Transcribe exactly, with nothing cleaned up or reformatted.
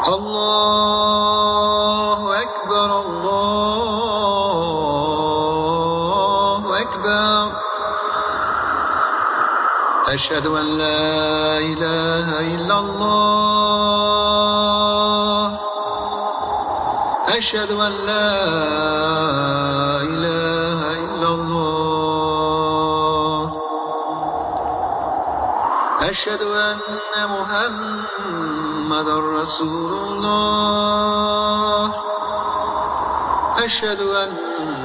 الله أكبر الله أكبر أشهد أن لا إله إلا الله أشهد أن لا إله إلا الله أشهد أن محمدا رسول الله أشهد أن